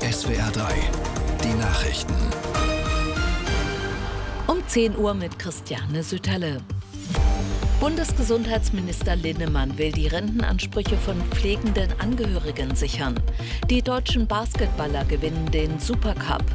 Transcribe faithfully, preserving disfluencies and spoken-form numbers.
S W R drei, die Nachrichten. Um zehn Uhr mit Christiane Sütterle. Bundesgesundheitsminister Linnemann will die Rentenansprüche von pflegenden Angehörigen sichern. Die deutschen Basketballer gewinnen den Supercup.